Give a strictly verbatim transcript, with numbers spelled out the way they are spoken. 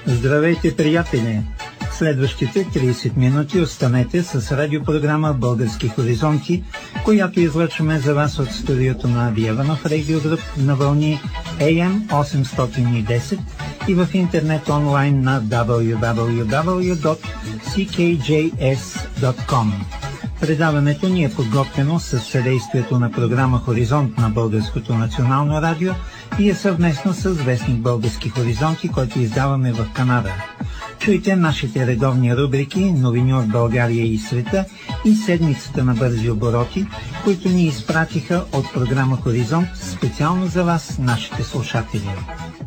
Здравейте, приятели! Следващите трийсет минути останете с радиопрограма Български хоризонти, която излъчваме за вас от студиото на Диеванов Радио Груп на вълни Ей Ем осемстотин и десет и в интернет онлайн на дабъл ю дабъл ю дабъл ю точка си кей джей ес точка ком. Предаването ни е подготвено с съдействието на програма Хоризонт на Българското национално радио и е съвместно с вестник Български хоризонти, който издаваме в Канада. Чуйте нашите редовни рубрики «Новини от България и света» и «Седмицата на бързи обороти», които ни изпратиха от програма Хоризонт специално за вас, нашите слушатели.